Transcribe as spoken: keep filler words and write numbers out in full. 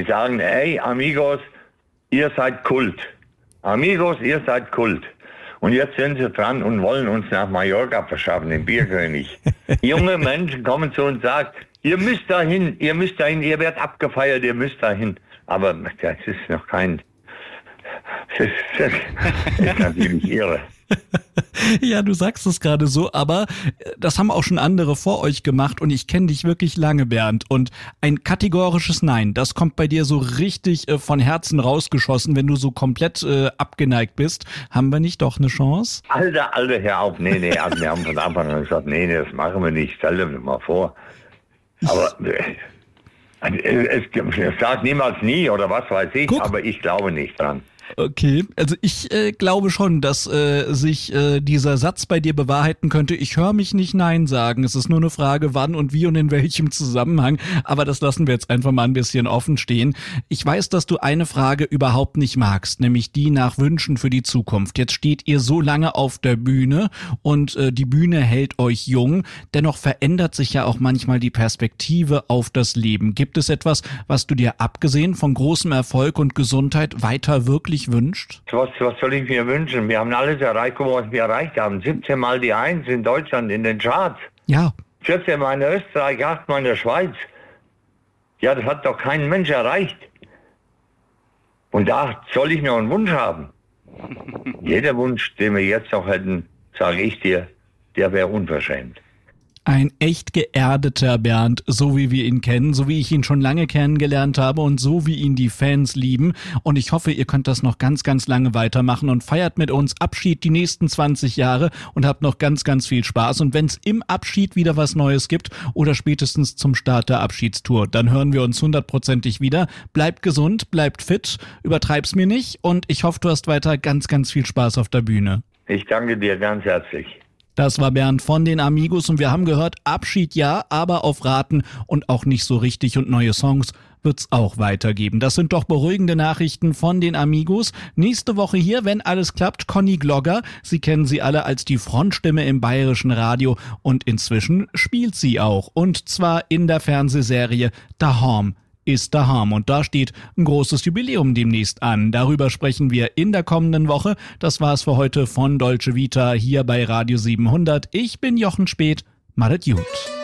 sagen, ey, Amigos, ihr seid Kult. Amigos, ihr seid Kult. Und jetzt sind sie dran und wollen uns nach Mallorca verschaffen, den Bierkönig. Junge Menschen kommen zu uns und sagen, ihr müsst dahin, ihr müsst dahin, ihr werdet abgefeiert, ihr müsst dahin. Aber das ist noch kein... Das ist, das ist natürlich irre. Ja, du sagst es gerade so, aber das haben auch schon andere vor euch gemacht und ich kenne dich wirklich lange, Bernd. Und ein kategorisches Nein, das kommt bei dir so richtig äh, von Herzen rausgeschossen, wenn du so komplett äh, abgeneigt bist. Haben wir nicht doch eine Chance? Alter, Alter, hör auf. Nee, nee, also wir haben von Anfang an gesagt, nee, nee, das machen wir nicht. Stell dir das mal vor. Aber äh, es, es sagt niemals nie oder was weiß ich, Guck. aber ich glaube nicht dran. Okay, also ich äh, glaube schon, dass äh, sich äh, dieser Satz bei dir bewahrheiten könnte. Ich höre mich nicht Nein sagen. Es ist nur eine Frage, wann und wie und in welchem Zusammenhang. Aber das lassen wir jetzt einfach mal ein bisschen offen stehen. Ich weiß, dass du eine Frage überhaupt nicht magst, nämlich die nach Wünschen für die Zukunft. Jetzt steht ihr so lange auf der Bühne und äh, die Bühne hält euch jung. Dennoch verändert sich ja auch manchmal die Perspektive auf das Leben. Gibt es etwas, was du dir abgesehen von großem Erfolg und Gesundheit weiter wirklich wünscht? Was, was soll ich mir wünschen? Wir haben alles erreicht, was wir erreicht haben. siebzehn Mal die Eins in Deutschland in den Charts. Ja. vierzehn Mal in Österreich, acht Mal in der Schweiz. Ja, das hat doch kein Mensch erreicht. Und da soll ich noch einen Wunsch haben. Jeder Wunsch, den wir jetzt noch hätten, sage ich dir, der wäre unverschämt. Ein echt geerdeter Bernd, so wie wir ihn kennen, so wie ich ihn schon lange kennengelernt habe und so wie ihn die Fans lieben. Und ich hoffe, ihr könnt das noch ganz, ganz lange weitermachen und feiert mit uns Abschied die nächsten zwanzig Jahre und habt noch ganz, ganz viel Spaß. Und wenn es im Abschied wieder was Neues gibt oder spätestens zum Start der Abschiedstour, dann hören wir uns hundertprozentig wieder. Bleibt gesund, bleibt fit, übertreib's mir nicht und ich hoffe, du hast weiter ganz, ganz viel Spaß auf der Bühne. Ich danke dir ganz herzlich. Das war Bernd von den Amigos und wir haben gehört, Abschied ja, aber auf Raten und auch nicht so richtig und neue Songs wird's auch weitergeben. Das sind doch beruhigende Nachrichten von den Amigos. Nächste Woche hier, wenn alles klappt, Conny Glogger. Sie kennen sie alle als die Frontstimme im bayerischen Radio und inzwischen spielt sie auch. Und zwar in der Fernsehserie Daheim ist daheim. Und da steht ein großes Jubiläum demnächst an. Darüber sprechen wir in der kommenden Woche. Das war's für heute von Dolce Vita hier bei Radio siebenhundert. Ich bin Jochen Späth. Madet gut.